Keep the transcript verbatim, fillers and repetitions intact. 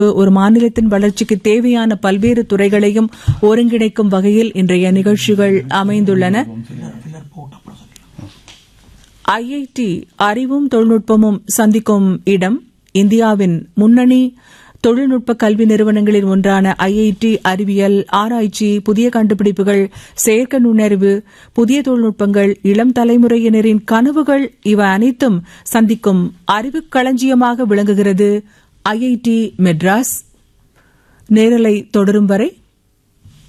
ஒரு மாநிலத்தின் வளர்ச்சிக்கு தேவையான பல்வேறு துறைகளையும் ஒருங்கிணைக்கும் வகையில் இன்றைய நிகழ்ச்சிகள் அமைந்துள்ளன. ஐஐடி அறிவும் தொழில்நுட்பமும் சந்திக்கும் இடம். இந்தியாவின் முன்னணி தொழில்நுட்ப கல்வி நிறுவனங்களில் ஒன்றான ஐஐடி அறிவியல், ஆராய்ச்சி, புதிய கண்டுபிடிப்புகள், செயற்கை நுண்ணறிவு, புதிய தொழில்நுட்பங்கள், இளம் தலைமுறையினரின் கனவுகள் இவை அனைத்தும் சந்திக்கும் அறிவுக் களஞ்சியமாக விளங்குகிறது ஐஐடி மெட்ராஸ். நேரலை தொடரும் வரை